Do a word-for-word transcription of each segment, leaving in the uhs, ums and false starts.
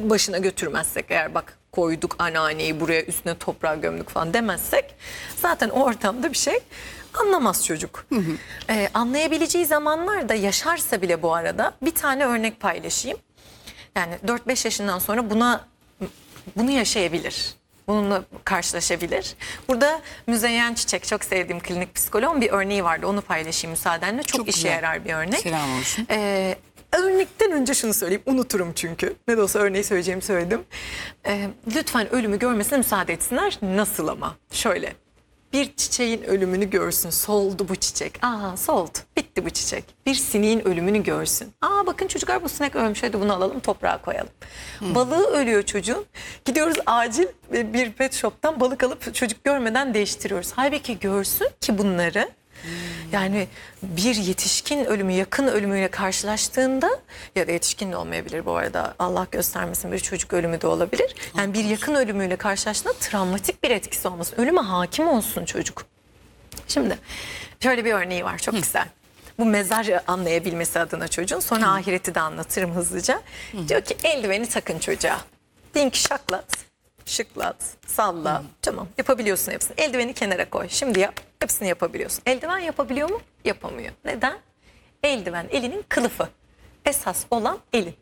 başına götürmezsek eğer, bak koyduk anneanneyi buraya, üstüne toprağa gömdük falan demezsek zaten o ortamda bir şey anlamaz çocuk. Hı hı. Ee, anlayabileceği zamanlarda yaşarsa bile bu arada bir tane örnek paylaşayım. Yani dört beş yaşından sonra buna bunu yaşayabilir. Bununla karşılaşabilir. Burada Müzeyyen Çiçek, çok sevdiğim klinik psikoloğun bir örneği vardı. Onu paylaşayım müsaadenle. Çok, çok işe güzel. Yarar bir örnek. Selam olsun. Ee, örnekten önce şunu söyleyeyim. Unuturum çünkü. Ne de olsa örneği söyleyeceğimi söyledim. Ee, lütfen ölümü görmesine müsaade etsinler. Nasıl ama? Şöyle. Bir çiçeğin ölümünü görsün. Soldu bu çiçek. Aa soldu. Bitti bu çiçek. Bir sineğin ölümünü görsün. Aa bakın çocuklar bu sinek ölmüş. Hadi bunu alalım toprağa koyalım. Hmm. Balığı ölüyor çocuğun. Gidiyoruz acil bir pet shop'tan balık alıp çocuk görmeden değiştiriyoruz. Halbuki görsün ki bunları. Hmm. Yani bir yetişkin ölümü yakın ölümüyle karşılaştığında, ya da yetişkin de olmayabilir bu arada, Allah göstermesin, bir çocuk ölümü de olabilir. Yani bir yakın ölümüyle karşılaştığında travmatik bir etkisi olmasın. Ölüme hakim olsun çocuk. Şimdi şöyle bir örneği var, çok Hı. güzel. Bu mezar anlayabilmesi adına çocuğun, sonra Hı. ahireti de anlatırım hızlıca. Hı. Diyor ki eldiveni takın çocuğa. Dink şaklat, şıklat, salla. Hı. Tamam, yapabiliyorsun hepsini. Eldiveni kenara koy. Şimdi yap. Hepsini yapabiliyorsun. Eldiven yapabiliyor mu? Yapamıyor. Neden? Eldiven elinin kılıfı. Esas olan elin.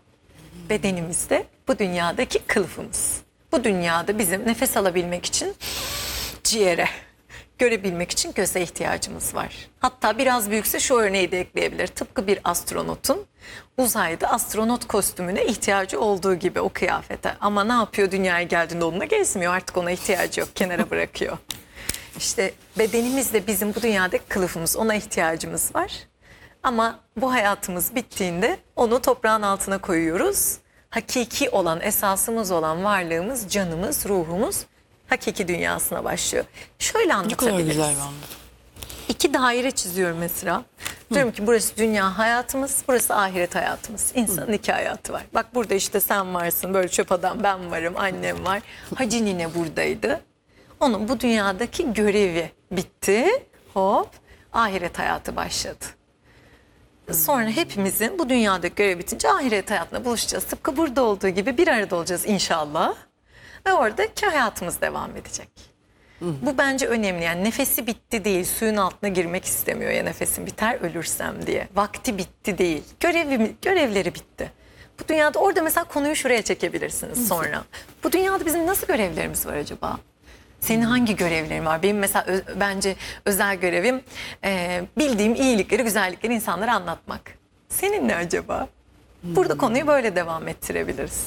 Bedenimizde bu dünyadaki kılıfımız. Bu dünyada bizim nefes alabilmek için ciğere, görebilmek için göze ihtiyacımız var. Hatta biraz büyükse şu örneği de ekleyebilir. Tıpkı bir astronotun uzayda astronot kostümüne ihtiyacı olduğu gibi, o kıyafete. Ama ne yapıyor dünyaya geldiğinde onunla gezmiyor. Artık ona ihtiyacı yok. Kenara bırakıyor. İşte bedenimiz de bizim bu dünyadaki kılıfımız, ona ihtiyacımız var. Ama bu hayatımız bittiğinde onu toprağın altına koyuyoruz. Hakiki olan, esasımız olan varlığımız, canımız, ruhumuz hakiki dünyasına başlıyor. Şöyle anlatabiliriz. Ne kadar güzel anladım. İki daire çiziyorum mesela. Hı. Diyorum ki burası dünya hayatımız, burası ahiret hayatımız. İnsanın Hı. iki hayatı var. Bak burada işte sen varsın, böyle çöp adam ben varım, annem var. Hacı nine buradaydı. Onun bu dünyadaki görevi bitti. Hop, ahiret hayatı başladı. Sonra hepimizin bu dünyadaki görevi bitince ahiret hayatına buluşacağız. Tıpkı burada olduğu gibi bir arada olacağız inşallah. Ve oradaki hayatımız devam edecek. Hı hı. Bu bence önemli. Yani nefesi bitti değil. Suyun altına girmek istemiyor ya, nefesim biter ölürsem diye. Vakti bitti değil. Görevi, görevleri bitti. Bu dünyada, orada mesela konuyu şuraya çekebilirsiniz hı hı. sonra. Bu dünyada bizim nasıl görevlerimiz var acaba? Senin hangi görevlerin var? Benim mesela ö, bence özel görevim e, bildiğim iyilikleri, güzellikleri insanlara anlatmak. Senin ne acaba? Burada konuyu böyle devam ettirebiliriz.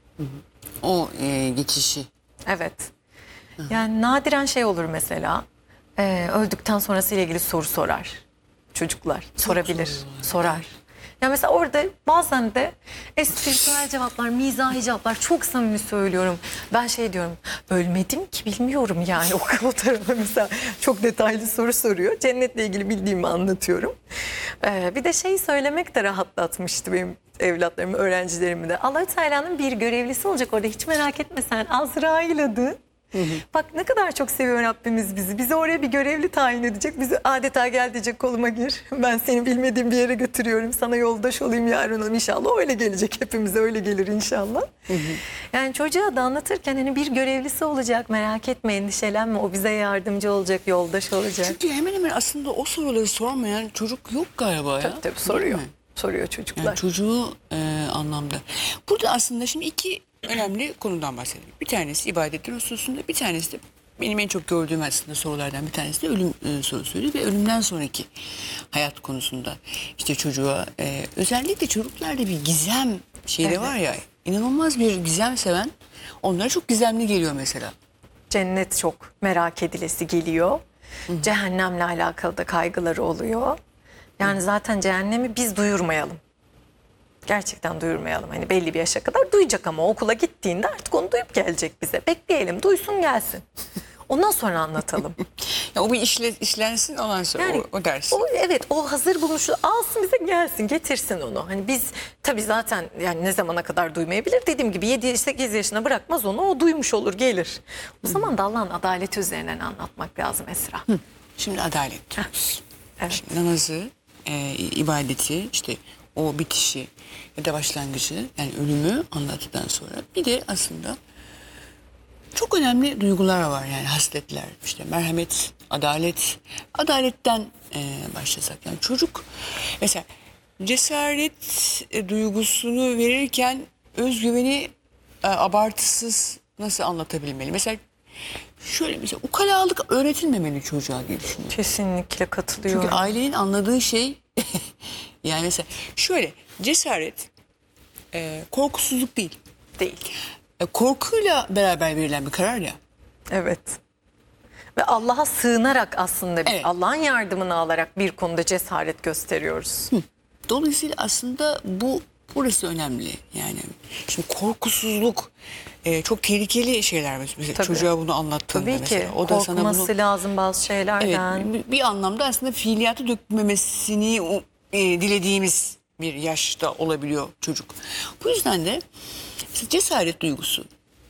O e, geçişi. Evet. Yani nadiren şey olur mesela, e, öldükten sonrası ile ilgili soru sorar. Çocuklar Çok sorabilir, soruyorlar. sorar. Ya mesela orada bazen de espritüel cevaplar, mizahi cevaplar, çok samimi söylüyorum. Ben şey diyorum, ölmedim ki bilmiyorum yani, o, o tarafa mesela çok detaylı soru soruyor. Cennetle ilgili bildiğimi anlatıyorum. Ee, bir de şey söylemek de rahatlatmıştı benim evlatlarımı, öğrencilerimi de. Allah-u Teala'nın bir görevlisi olacak orada, hiç merak etme sen, Azrail adı. Hı hı. Bak ne kadar çok seviyor Rabbimiz bizi. Bizi oraya bir görevli tayin edecek. Bizi adeta gel diyecek, koluma gir. Ben seni bilmediğim bir yere götürüyorum. Sana yoldaş olayım yarın olayım inşallah. Öyle gelecek, hepimize öyle gelir inşallah. Hı hı. Yani çocuğa da anlatırken hani bir görevlisi olacak, merak etme, endişelenme. O bize yardımcı olacak, yoldaş olacak. Çünkü hemen hemen aslında o soruları sormayan çocuk yok galiba ya. Tabii tabii soruyor. Soruyor çocuklar. Yani çocuğu e, anlamda. Burada aslında şimdi iki önemli konudan bahsedelim. Bir tanesi ibadetler hususunda, bir tanesi de benim en çok gördüğüm aslında sorulardan bir tanesi de ölüm e, sorusuydu ve ölümden sonraki hayat konusunda. İşte çocuğa e, özellikle çocuklarda bir gizem şeyi evet. var ya, inanılmaz bir gizem seven, onlara çok gizemli geliyor mesela. Cennet çok merak edilesi geliyor. Hı-hı. Cehennemle alakalı da kaygıları oluyor. Yani Hı-hı. zaten cehennemi biz duyurmayalım. Gerçekten duyurmayalım. Hani belli bir yaşa kadar duyacak ama okula gittiğinde artık onu duyup gelecek bize. Bekleyelim, duysun gelsin. Ondan sonra anlatalım. Ya o bir işle, işlensin ondan sonra yani, o, o ders. O, evet, o hazır bulmuşu alsın bize, gelsin, getirsin onu. Hani biz tabii zaten yani ne zamana kadar duymayabilir. Dediğim gibi yedi sekiz yaşına bırakmaz onu, o duymuş olur, gelir. O zaman da Allah'ın adaleti üzerinden anlatmak lazım Esra. Hı. Şimdi adalet diyoruz. Evet. Şimdi namazı, e, ibadeti, işte o bitişi ya da başlangıcı, yani ölümü anlattıktan sonra bir de aslında çok önemli duygular var, yani hasletler, işte merhamet, adalet. Adaletten e, başlasak, yani çocuk mesela cesaret e, duygusunu verirken özgüveni e, abartısız nasıl anlatabilmeli? Mesela şöyle, mesela ukalalık öğretilmemeli çocuğa diye düşünüyorum. Kesinlikle katılıyorum. Çünkü ailenin anladığı şey yani mesela şöyle, cesaret e, korkusuzluk değil. Değil. E, korkuyla beraber verilen bir karar ya. Evet. Ve Allah'a sığınarak aslında biz Evet. Allah'ın yardımını alarak bir konuda cesaret gösteriyoruz. Dolayısıyla aslında bu burası önemli yani. Şimdi korkusuzluk e, çok tehlikeli şeyler mesela, Tabii. çocuğa bunu anlattığında Tabii mesela. ki O da sana korkması bunu, lazım bazı şeylerden. evet, bir- bir anlamda aslında fiiliyatı dökmemesini o, e, dilediğimiz bir yaşta olabiliyor çocuk. Bu yüzden de mesela cesaret duygusu,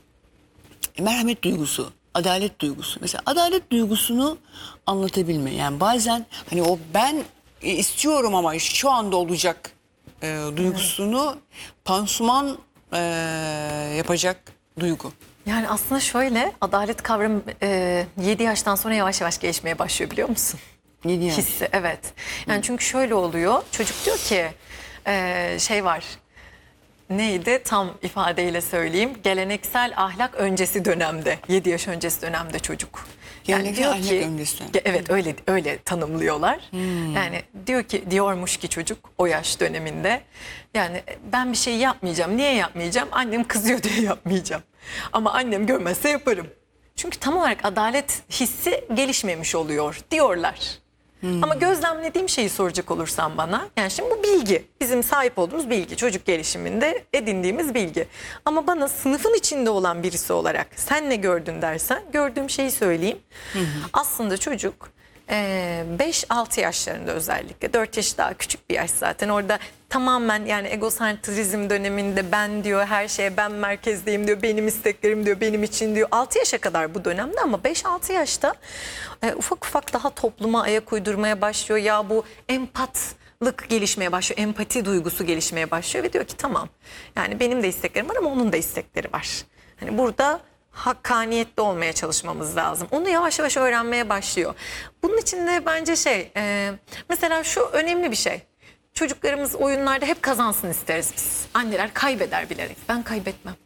merhamet duygusu, adalet duygusu. Mesela adalet duygusunu anlatabilme. Yani bazen hani o ben e, istiyorum ama şu anda olacak e, duygusunu pansuman e, yapacak duygu. Yani aslında şöyle, adalet kavramı e, yedi yaştan sonra yavaş yavaş gelişmeye başlıyor, biliyor musun? Yedi yaş. Hissi, evet. Yani çünkü şöyle oluyor, çocuk diyor ki e, şey var, neydi tam ifadeyle söyleyeyim, geleneksel ahlak öncesi dönemde, yedi yaş öncesi dönemde çocuk. Geleneksel ahlak öncesi dönem. Ge- evet, öyle öyle tanımlıyorlar. Yani diyor ki, diyormuş ki çocuk o yaş döneminde, yani ben bir şey yapmayacağım. Niye yapmayacağım? Annem kızıyor diye yapmayacağım. Ama annem görmezse yaparım. Çünkü tam olarak adalet hissi gelişmemiş oluyor diyorlar. Ama gözlemlediğim şeyi soracak olursan bana, yani şimdi bu bilgi, bizim sahip olduğumuz bilgi, çocuk gelişiminde edindiğimiz bilgi. Ama bana sınıfın içinde olan birisi olarak sen ne gördün dersen, gördüğüm şeyi söyleyeyim. Hı hı. Aslında çocuk beş altı yaşlarında, özellikle dört yaş daha küçük bir yaş zaten, orada tamamen yani egosentrizm döneminde ben diyor, her şeye ben merkezdeyim diyor, benim isteklerim diyor, benim için diyor. altı yaşa kadar bu dönemde, ama beş altı yaşta e, ufak ufak daha topluma ayak uydurmaya başlıyor. Ya bu empatlık gelişmeye başlıyor, empati duygusu gelişmeye başlıyor ve diyor ki tamam, yani benim de isteklerim var ama onun da istekleri var. Hani burada hakkaniyetli olmaya çalışmamız lazım. Onu yavaş yavaş öğrenmeye başlıyor. Bunun için de bence şey, e, mesela şu önemli bir şey. Çocuklarımız oyunlarda hep kazansın isteriz biz. Anneler kaybeder bilerek. Ben kaybetmem.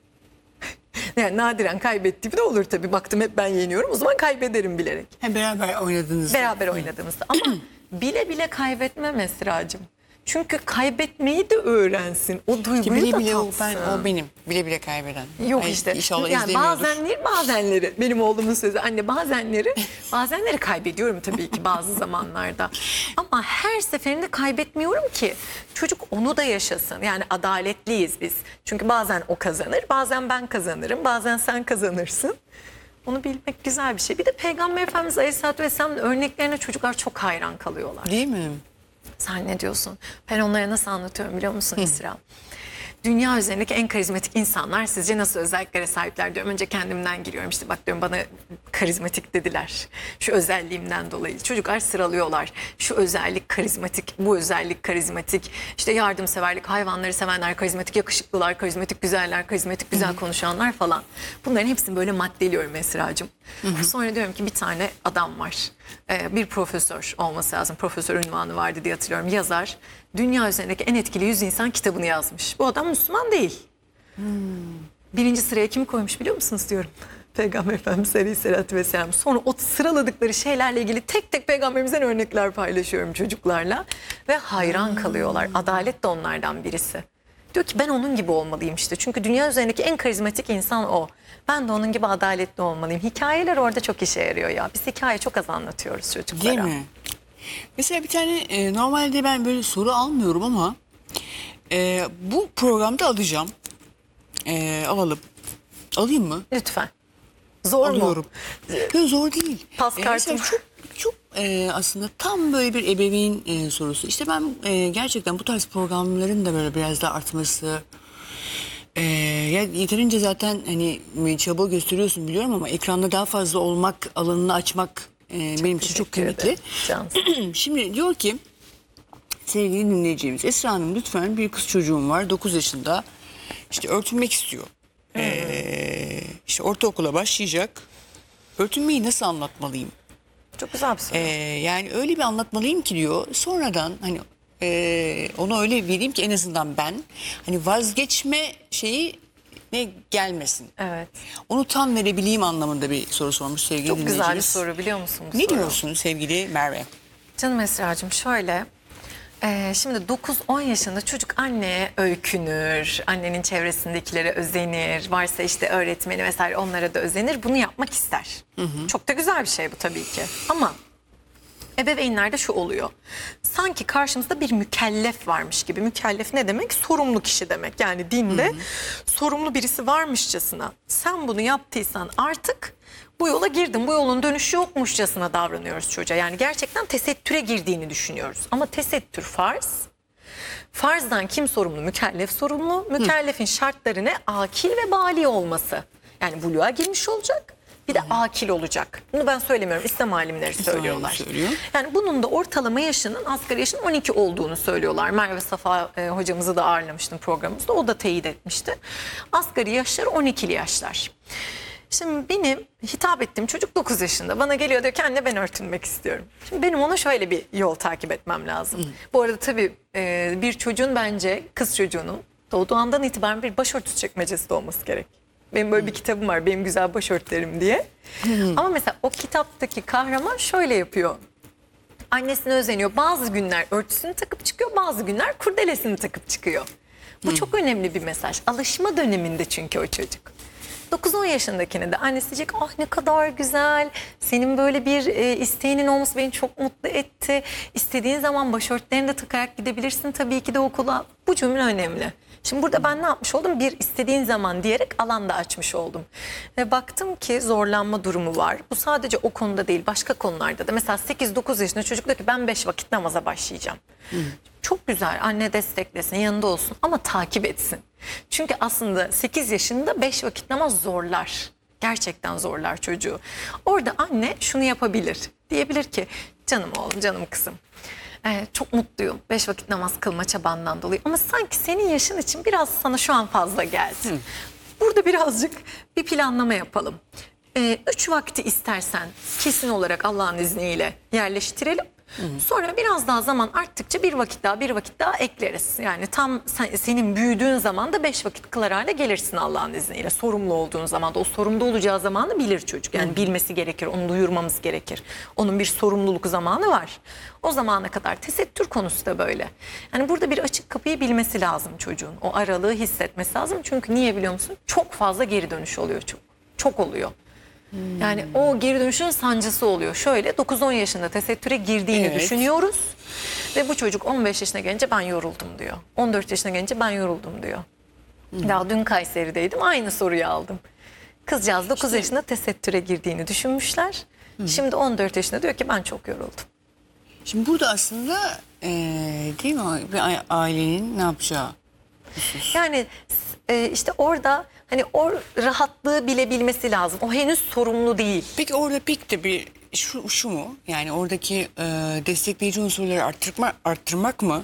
Yani nadiren kaybettiğim de olur tabii. Baktım hep ben yeniyorum, o zaman kaybederim bilerek. Hem beraber oynadığınızda. Beraber oynadığımızda. Ama bile bile kaybetmem Esra'cığım. Çünkü kaybetmeyi de öğrensin. O duyguyu İşte bile da bile o, tatsın. ben, o benim. Bile bile kaybeden. Yok Ay, işte. İnşallah Yani izlemiyordur. bazenleri bazenleri benim oğlumun sözü, anne bazenleri bazenleri kaybediyorum tabii ki bazı zamanlarda. Ama her seferinde kaybetmiyorum ki çocuk onu da yaşasın. Yani adaletliyiz biz. Çünkü bazen o kazanır, bazen ben kazanırım, bazen sen kazanırsın. Onu bilmek güzel bir şey. Bir de Peygamber Efendimiz Aleyhisselatü Vesselam'ın örneklerine çocuklar çok hayran kalıyorlar. Değil mi? Sen ne diyorsun? Ben onlara nasıl anlatıyorum biliyor musun Esra? Dünya üzerindeki en karizmatik insanlar sizce nasıl özelliklere sahipler diyorum. Önce kendimden giriyorum, işte bak diyorum, bana karizmatik dediler. Şu özelliğimden dolayı. Çocuklar sıralıyorlar. Şu özellik karizmatik, bu özellik karizmatik. İşte yardımseverlik, hayvanları sevenler karizmatik, yakışıklılar karizmatik, güzeller karizmatik, güzel konuşanlar falan. Bunların hepsini böyle maddeliyorum Esra'cığım. Sonra diyorum ki bir tane adam var. Ee, bir profesör olması lazım. Profesör unvanı vardı diye hatırlıyorum. Yazar. Dünya üzerindeki en etkili yüz insan kitabını yazmış. Bu adam Müslüman değil. Hmm. Birinci sıraya kimi koymuş biliyor musunuz diyorum. Peygamber Efendimiz Aleyhisselatü Vesselam. Sonra o sıraladıkları şeylerle ilgili tek tek peygamberimizden örnekler paylaşıyorum çocuklarla. Ve hayran kalıyorlar. Adalet de onlardan birisi. Diyor ki ben onun gibi olmalıyım işte. Çünkü dünya üzerindeki en karizmatik insan o. Ben de onun gibi adaletli olmalıyım. Hikayeler orada çok işe yarıyor ya. Biz hikaye çok az anlatıyoruz çocuklara. Değil mi? Mesela bir tane e, normalde ben böyle soru almıyorum ama e, bu programda alacağım. E, alalım. Alayım mı? Lütfen. Zor Alıyorum. mu? Yok, zor değil. Pas E, kartı. mesela çok çok e, aslında tam böyle bir ebeveyn e, sorusu. İşte ben e, gerçekten bu tarz programların da böyle biraz daha artması. E, ya yeterince zaten hani çaba gösteriyorsun biliyorum ama ekranda daha fazla olmak, alanını açmak e, benim için çok Teşekkür kıymetli. ederim. Cansın. Şimdi diyor ki sevgili dinleyeceğimiz. Esra Hanım, lütfen, bir kız çocuğum var, dokuz yaşında. İşte örtünmek istiyor. Ee, işte ortaokula başlayacak. Örtünmeyi nasıl anlatmalıyım? Çok güzel bir soru. Ee, yani öyle bir anlatmalıyım ki diyor. Sonradan hani e, onu öyle vereyim ki en azından ben hani vazgeçme şeyi ne gelmesin. Evet. Onu tam verebileyim anlamında bir soru sormuş sevgili Çok güzel bir dinleyicimiz. soru, biliyor musun bu Ne soru? diyorsun sevgili Merve? Canım Esra'cığım, şöyle. e, şimdi dokuz on yaşında çocuk anneye öykünür. Annenin çevresindekilere özenir. Varsa işte öğretmeni vesaire, onlara da özenir. Bunu yapmak ister. Çok da güzel bir şey bu tabii ki. Ama ebeveynlerde şu oluyor. Sanki karşımızda bir mükellef varmış gibi. Mükellef ne demek? Sorumlu kişi demek. Yani dinde sorumlu birisi varmışçasına. Sen bunu yaptıysan artık bu yola girdin. Bu yolun dönüşü yokmuşçasına davranıyoruz çocuğa. Yani gerçekten tesettüre girdiğini düşünüyoruz. Ama tesettür farz. Farzdan kim sorumlu? Mükellef sorumlu. Mükellefin şartları ne? Akil ve bali olması. Yani buluğa girmiş olacak. Bir de akil olacak. Bunu ben söylemiyorum. İslam alimleri söylüyorlar. söylüyor. Yani bunun da ortalama yaşının, asgari yaşının on iki olduğunu söylüyorlar. Merve Safa e, hocamızı da ağırlamıştım programımızda. O da teyit etmişti. Asgari yaşları on ikili yaşlar. Şimdi benim hitap ettiğim çocuk dokuz yaşında. Bana geliyor, diyor ki anne ben örtünmek istiyorum. Şimdi benim ona şöyle bir yol takip etmem lazım. Hmm. Bu arada tabii e, bir çocuğun, bence kız çocuğunun doğduğu andan itibaren bir başörtüsü çekmecesi de olması gerek. Benim böyle bir kitabım var, Benim Güzel Başörtülerim diye. Hmm. Ama mesela o kitaptaki kahraman şöyle yapıyor. Annesine özeniyor. Bazı günler örtüsünü takıp çıkıyor, bazı günler kurdelesini takıp çıkıyor. Bu hmm. çok önemli bir mesaj. Alışma döneminde çünkü o çocuk. dokuz on yaşındakine de annesi diyecek, ah ne kadar güzel, senin böyle bir e, isteğinin olması beni çok mutlu etti. İstediğin zaman başörtülerini de takarak gidebilirsin tabii ki de okula. Bu cümle önemli. Şimdi burada ben ne yapmış oldum? Bir, istediğin zaman diyerek alan da açmış oldum. Ve baktım ki zorlanma durumu var. Bu sadece o konuda değil, başka konularda da. Mesela sekiz dokuz yaşında çocuk diyor ki ben beş vakit namaza başlayacağım. Hı. Çok güzel, anne desteklesin, yanında olsun ama takip etsin. Çünkü aslında sekiz yaşında beş vakit namaz zorlar. Gerçekten zorlar çocuğu. Orada anne şunu yapabilir. Diyebilir ki canım oğlum, canım kızım. Ee, çok mutluyum beş vakit namaz kılma çabandan dolayı. Ama sanki senin yaşın için biraz sana şu an fazla geldi. Hı. Burada birazcık bir planlama yapalım. Ee, üç vakti istersen kesin olarak Allah'ın izniyle yerleştirelim. Hı hı. Sonra biraz daha zaman arttıkça bir vakit daha bir vakit daha ekleriz. Yani tam sen, senin büyüdüğün zaman da beş vakit kılar hale gelirsin Allah'ın izniyle. Sorumlu olduğun zaman da, o sorumlu olacağı zamanı bilir çocuk. Yani hı. bilmesi gerekir, onu duyurmamız gerekir. Onun bir sorumluluk zamanı var. O zamana kadar tesettür konusu da böyle. Yani burada bir açık kapıyı bilmesi lazım çocuğun. O aralığı hissetmesi lazım. Çünkü niye biliyor musun? Çok fazla geri dönüş oluyor çok. Çok oluyor. Hmm. Yani o geri dönüşün sancısı oluyor. Şöyle dokuz on yaşında tesettüre girdiğini evet. düşünüyoruz. Ve bu çocuk on beş yaşına gelince ben yoruldum diyor. on dört yaşına gelince ben yoruldum diyor. Hmm. Daha dün Kayseri'deydim, aynı soruyu aldım. Kızcağız dokuz işte. yaşında tesettüre girdiğini düşünmüşler. Hmm. Şimdi on dört yaşında diyor ki ben çok yoruldum. Şimdi burada aslında ee, değil mi bir ailenin ne yapacağı? Yani e, işte orada hani o rahatlığı bilebilmesi lazım. O henüz sorumlu değil. Peki orada pek de bir şu, şu mu? Yani oradaki e, destekleyici unsurları arttırma, arttırmak mı?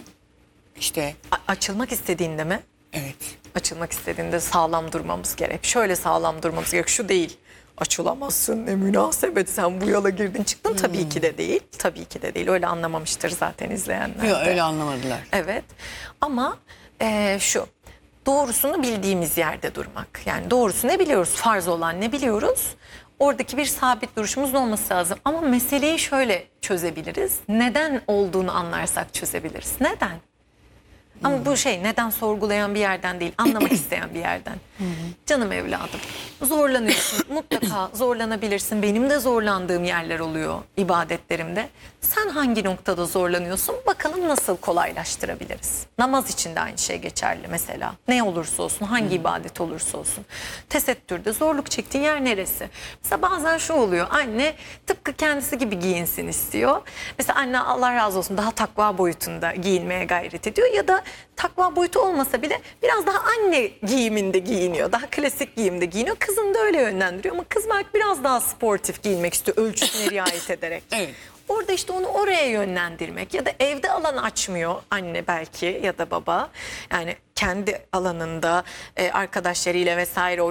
İşte A- açılmak istediğinde mi? Evet. Açılmak istediğinde sağlam durmamız gerek. Şöyle sağlam durmamız gerek. Şu değil. Açılamazsın, ne münasebet, sen bu yola girdin çıktın. Hmm. Tabii ki de değil. Tabii ki de değil. Öyle anlamamıştır zaten izleyenler. Yok, öyle anlamadılar. Evet. Ama e, şu. Doğrusunu bildiğimiz yerde durmak. Yani doğrusu ne biliyoruz? Farz olan ne biliyoruz? Oradaki bir sabit duruşumuz olması lazım. Ama meseleyi şöyle çözebiliriz. Neden olduğunu anlarsak çözebiliriz. Neden? Ama hmm. bu şey neden sorgulayan bir yerden değil, anlamak isteyen bir yerden. Hmm. Canım evladım, zorlanıyorsun. Mutlaka zorlanabilirsin. Benim de zorlandığım yerler oluyor ibadetlerimde. Sen hangi noktada zorlanıyorsun? Bakalım nasıl kolaylaştırabiliriz? Namaz için de aynı şey geçerli mesela. Ne olursa olsun, hangi hmm. ibadet olursa olsun. Tesettürde zorluk çektiğin yer neresi? Mesela bazen şu oluyor. Anne tıpkı kendisi gibi giyinsin istiyor. Mesela anne Allah razı olsun daha takva boyutunda giyinmeye gayret ediyor. Ya da takva boyutu olmasa bile biraz daha anne giyiminde giyiniyor. Daha klasik giyimde giyiniyor. Kızını da öyle yönlendiriyor ama kız belki biraz daha sportif giyinmek istiyor ölçüsüne riayet ederek. Evet. Orada işte onu oraya yönlendirmek ya da evde alan açmıyor anne belki ya da baba. Yani kendi alanında e, arkadaşlarıyla vesaire o